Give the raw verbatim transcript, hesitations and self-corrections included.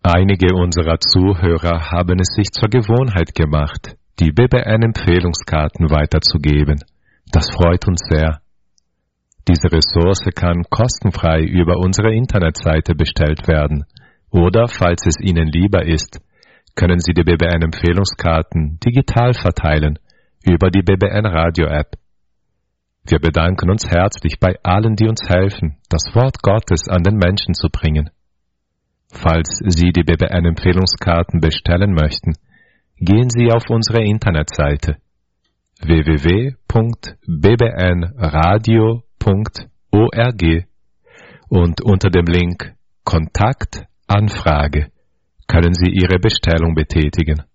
Einige unserer Zuhörer haben es sich zur Gewohnheit gemacht, die B B N-Empfehlungskarten weiterzugeben. Das freut uns sehr. Diese Ressource kann kostenfrei über unsere Internetseite bestellt werden. Oder, falls es Ihnen lieber ist, können Sie die B B N-Empfehlungskarten digital verteilen über die B B N-Radio-App. Wir bedanken uns herzlich bei allen, die uns helfen, das Wort Gottes an den Menschen zu bringen. Falls Sie die B B N-Empfehlungskarten bestellen möchten, gehen Sie auf unsere Internetseite w w w punkt b b n radio punkt org und unter dem Link Kontakt Anfrage können Sie Ihre Bestellung betätigen.